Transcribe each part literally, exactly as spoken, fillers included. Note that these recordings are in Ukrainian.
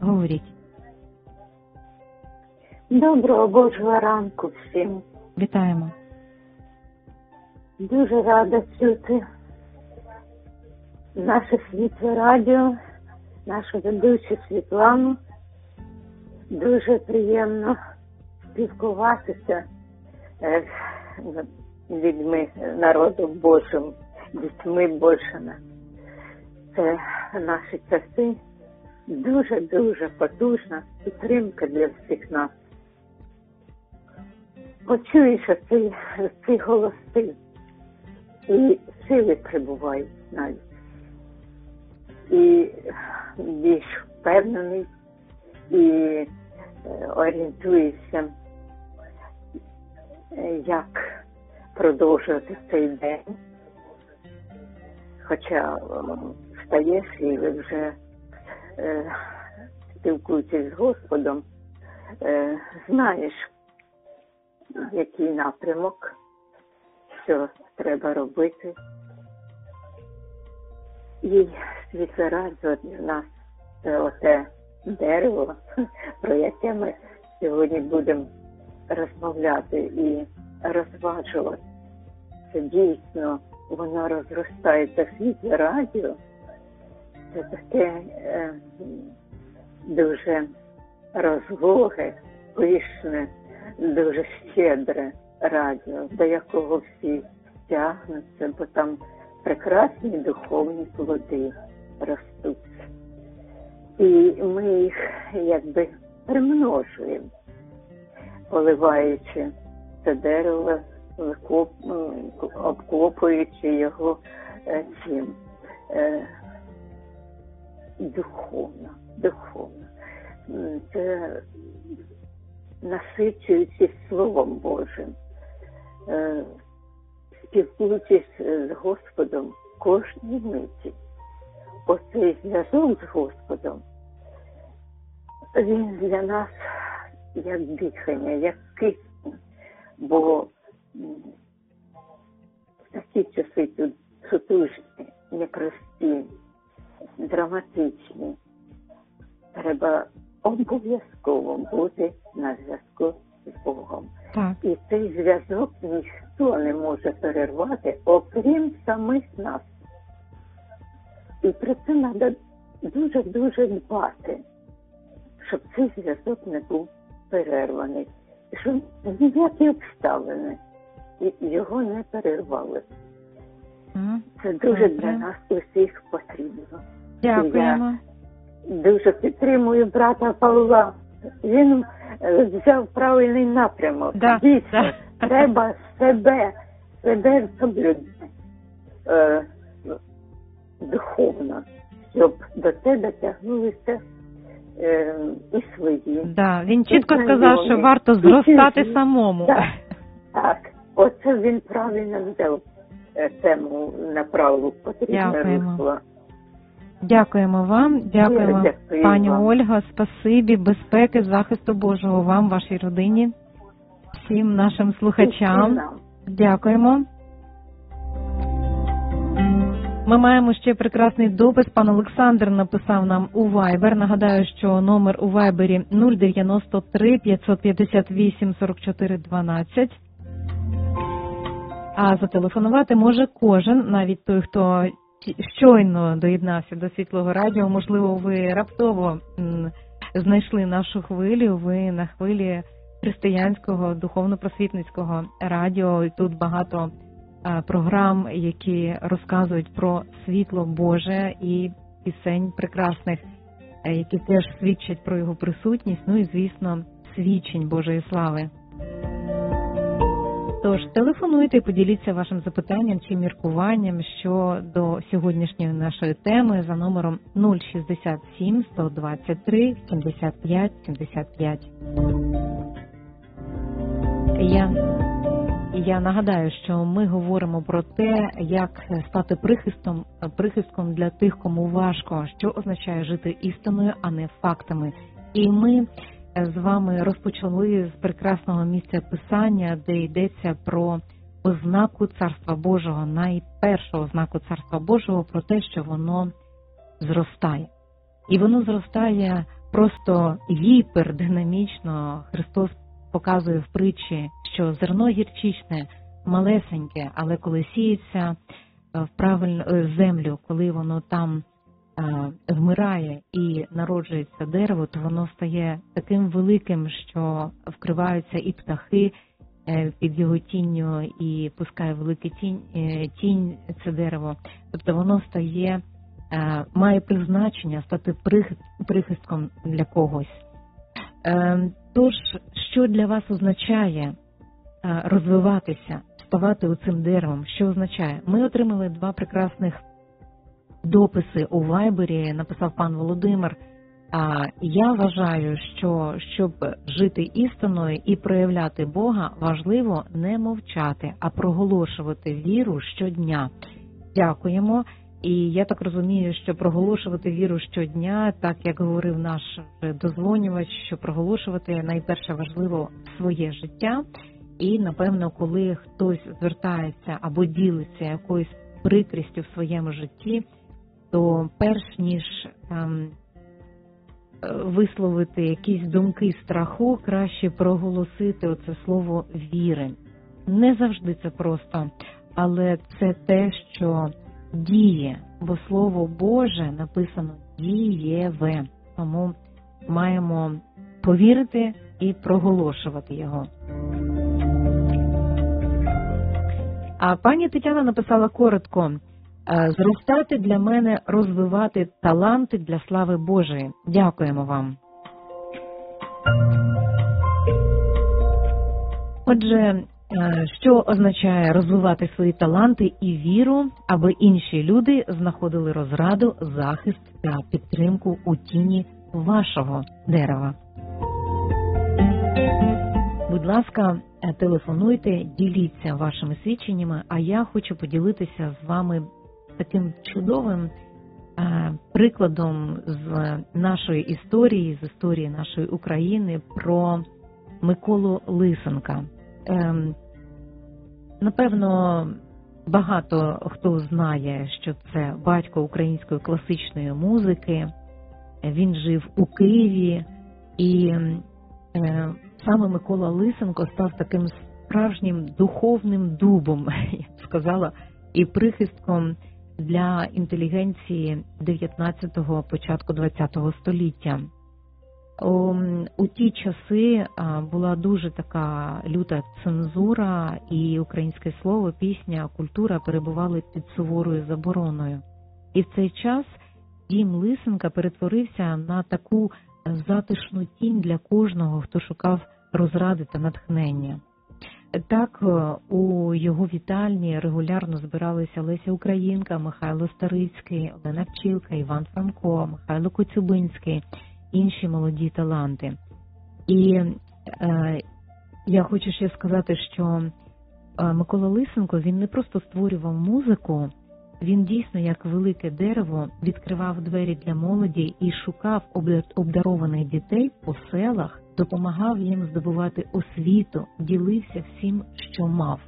Говоріть. Доброго Божого ранку всім. Вітаємо. Дуже рада чути наше світле радіо, нашу ведучу Світлану. Дуже приємно спілкуватися з людьми, народом Божим, дітьми Божими. Це наші часи. Дуже-дуже потужна підтримка для всіх нас. Почуєш ці, ці голоси, і сили прибувають навіть. І більш впевнений, і орієнтуєшся, як продовжувати цей день. Хоча встаєш і вже спілкуючись з Господом, знаєш, який напрямок, що треба робити. І світле радіо для нас це оте дерево, про яке ми сьогодні будемо розмовляти і розважувати. Це дійсно, воно розростається, світле радіо. Це таке е, дуже розлоге, пишне, дуже щедре радіо, до якого всі тягнуться, бо там прекрасні духовні плоди ростуть. І ми їх якби примножуємо, поливаючи це дерево, викоп, обкопуючи його цим е, духовно, духовно. Це насичуючись Словом Божим, е, спілкуючись з Господом кожній миті. Оцей зв'язок з Господом, він для нас як дихання, як кисень, бо такі часи тут сутужні, непрості, драматичні. Треба обов'язково бути на зв'язку з Богом. Так. І цей зв'язок ніхто не може перервати, окрім самих нас. І про це треба дуже-дуже дбати, щоб цей зв'язок не був перерваний. І щоб ніякі обставини його не перервали. Mm. Це дуже Добре. для нас усіх потрібно. Дякуємо. Я дуже підтримую брата Павла. Він взяв правильний напрямок. Да, Дійсно, да. треба себе, себе соблюдати е, духовно, щоб до тебе тягнулися е, і свої. Да, він чітко і сказав, знайомі, що варто і зростати чужі. самому. Так, так, оце він правильно взяв е, тему, направив потрібне Дякуємо. русло. Дякуємо вам, дякуємо, Дякую пані вам. Ольга, спасибі, безпеки, захисту Божого вам, вашій родині, всім нашим слухачам. І всім нам. Дякуємо. Ми маємо ще прекрасний допис. Пан Олександр написав нам у Viber. Нагадаю, що номер у Viber нуль дев'яносто три п'ятсот п'ятдесят вісім сорок чотири дванадцять. А зателефонувати може кожен, навіть той, хто щойно доєднався до Світлого радіо. Можливо, ви раптово м, знайшли нашу хвилю, ви на хвилі християнського духовно-просвітницького радіо. І тут багато а, програм, які розказують про світло Боже і пісень прекрасних, а, які теж свідчать про його присутність, ну і, звісно, свідчень Божої слави. Тож, телефонуйте і поділіться вашим запитанням чи міркуванням щодо сьогоднішньої нашої теми за номером нуль шістдесят сім сто двадцять три сімдесят п'ять сімдесят п'ять. Я, я нагадаю, що ми говоримо про те, як стати прихистом, прихистком для тих, кому важко, що означає жити істиною, а не фактами. І ми з вами розпочали з прекрасного місця Писання, де йдеться про ознаку Царства Божого, найпершу ознаку Царства Божого, про те, що воно зростає. І воно зростає просто гіпердинамічно Христос показує в притчі, що зерно гірчичне, малесеньке, але коли сіється в правильну землю, коли воно там вмирає і народжується дерево, то воно стає таким великим, що вкриваються і птахи під його тінню, і пускає великий тінь, тінь це дерево. Тобто воно стає, має призначення стати прихистком для когось. Тож, що для вас означає розвиватися, ставати оцим деревом? Що означає? Ми отримали два прекрасних дописи у Вайбері, написав пан Володимир. Я вважаю, що щоб жити істиною і проявляти Бога, важливо не мовчати, а проголошувати віру щодня. Дякуємо. І я так розумію, що проголошувати віру щодня, так як говорив наш дозвонювач, що проголошувати найперше важливо своє життя. І, напевно, коли хтось звертається або ділиться якоюсь прикрістю в своєму житті, то перш ніж ем, висловити якісь думки страху, краще проголосити оце слово віри. Не завжди це просто, але це те, що діє, бо Слово Боже написано дієве, тому маємо повірити і проголошувати його. А пані Тетяна написала коротко: зростати для мене, розвивати таланти для слави Божої. Дякуємо вам. Отже, що означає розвивати свої таланти і віру, аби інші люди знаходили розраду, захист та підтримку у тіні вашого дерева? Будь ласка, телефонуйте, діліться вашими свідченнями, а я хочу поділитися з вами таким чудовим прикладом з нашої історії, з історії нашої України, про Миколу Лисенка. Напевно, багато хто знає, що це батько української класичної музики. Він жив у Києві, і саме Микола Лисенко став таким справжнім духовним дубом, я б сказала, і прихистком для інтелігенції дев'ятнадцятого, початку двадцятого століття. У, у ті часи була дуже така люта цензура, і українське слово, пісня, культура перебували під суворою забороною. І в цей час дім Лисенка перетворився на таку затишну тінь для кожного, хто шукав розради та натхнення. Так, у його вітальні регулярно збиралися Леся Українка, Михайло Старицький, Олена Пчілка, Іван Франко, Михайло Коцюбинський, інші молоді таланти. І е, я хочу ще сказати, що Микола Лисенко, він не просто створював музику, він дійсно, як велике дерево, відкривав двері для молоді і шукав обдарованих дітей по селах, допомагав їм здобувати освіту, ділився всім, що мав.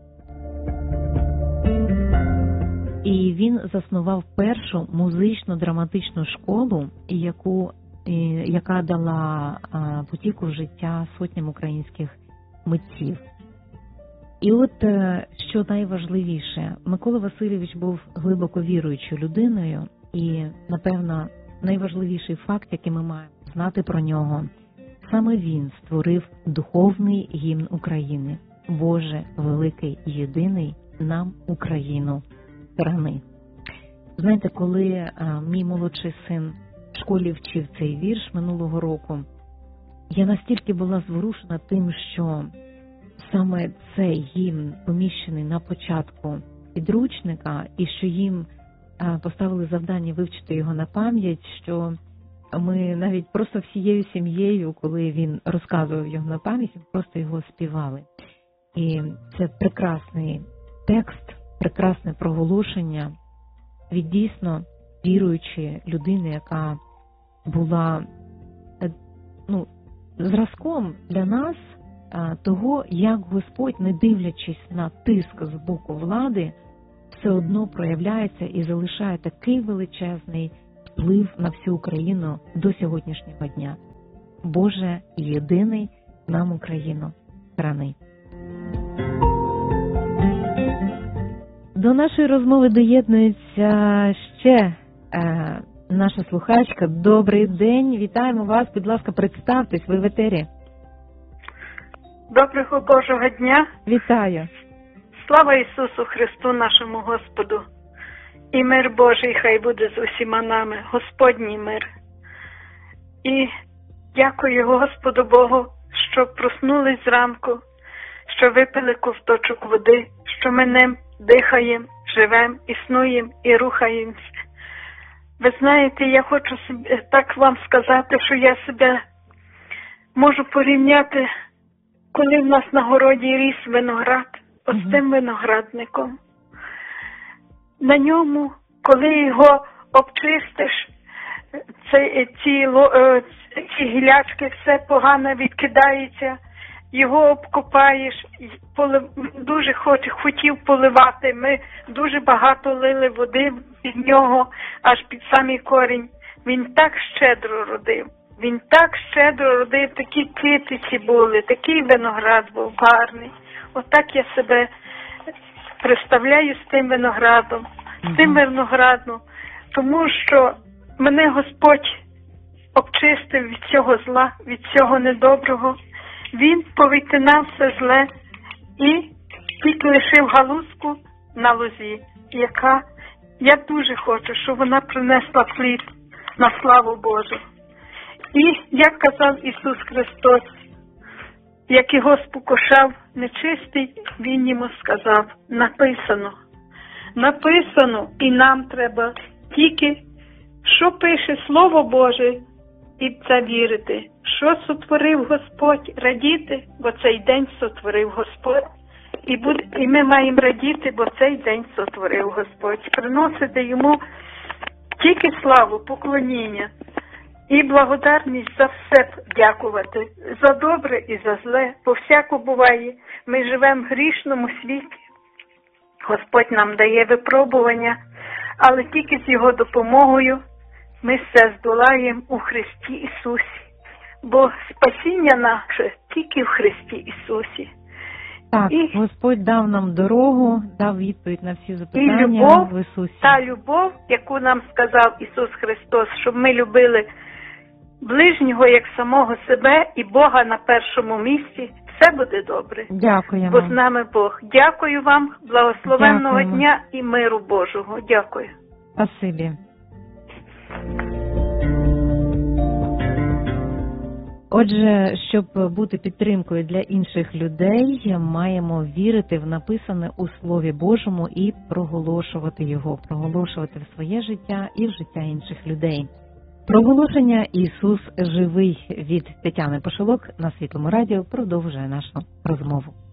І він заснував першу музично-драматичну школу, яку, яка дала потіку в життя сотням українських митців. І от, що найважливіше, Микола Васильович був глибоко віруючою людиною, і, напевно, найважливіший факт, який ми маємо знати про нього, саме він створив духовний гімн України. Боже, великий, єдиний, нам Україну храни. Знаєте, коли а, мій молодший син в школі вчив цей вірш минулого року, я настільки була зворушена тим, що саме цей гімн поміщений на початку підручника, і що їм а, поставили завдання вивчити його на пам'ять, що ми навіть просто всією сім'єю, коли він розказував його на пам'ять, просто його співали. І це прекрасний текст, прекрасне проголошення від дійсно віруючої людини, яка була ну, зразком для нас того, як Господь, не дивлячись на тиск з боку влади, все одно проявляється і залишає такий величезний вплив на всю Україну до сьогоднішнього дня. Боже єдиний нам Україну храни. До нашої розмови доєднується ще е, наша слухачка. Добрий день, вітаємо вас. Будь ласка, представтесь, ви в етері. Доброго Божого дня. Вітаю. Слава Ісусу Христу, нашому Господу. І мир Божий хай буде з усіма нами, Господній мир. І дякую Господу Богу, що проснулись зранку, що випили ковточок води, що ми ним дихаємо, живемо, існуємо і рухаємося. Ви знаєте, я хочу собі, так вам сказати, що я себе можу порівняти, коли в нас на городі ріс виноград, ось mm-hmm. тим виноградником. На ньому, коли його обчистиш, це, ці, ці гілячки, все погано відкидається, його обкопаєш, полив, дуже хоч, хотів поливати. Ми дуже багато лили води від нього, аж під самий корінь. Він так щедро родив. Він так щедро родив, такі китиці були, такий виноград був гарний. Отак я себе представляю з тим виноградом, з тим виноградом, тому що мене Господь обчистив від цього зла, від цього недоброго. Він повитинав все зле і тільки лишив галузку на лозі, яка, я дуже хочу, щоб вона принесла плід на славу Божу. І, як казав Ісус Христос, як його спокушав нечистий, Він йому сказав, написано. Написано, і нам треба тільки, що пише Слово Боже, і в це вірити. Що сотворив Господь, радіти, бо цей день сотворив Господь. І, буде, і ми маємо радіти, бо цей день сотворив Господь. Приносити йому тільки славу, поклоніння і благодарність за все дякувати. За добре і за зле. Повсяку буває. Ми живемо в грішному світі. Господь нам дає випробування, але тільки з Його допомогою ми все здолаємо у Христі Ісусі. Бо спасіння наше тільки в Христі Ісусі. Так, і Господь дав нам дорогу, дав відповідь на всі запитання і любов, в Ісусі. Та любов, яку нам сказав Ісус Христос, щоб ми любили ближнього як самого себе і Бога на першому місці, все буде добре. Дякуємо. Бо з нами Бог. Дякую вам, благословенного Дякуємо. дня і миру Божого. Дякую. Спасибі. Отже, щоб бути підтримкою для інших людей, маємо вірити в написане у Слові Божому і проголошувати його, проголошувати в своє життя і в життя інших людей. Проголошення «Ісус живий» від Тетяни Пошилок на Світлому радіо продовжує нашу розмову.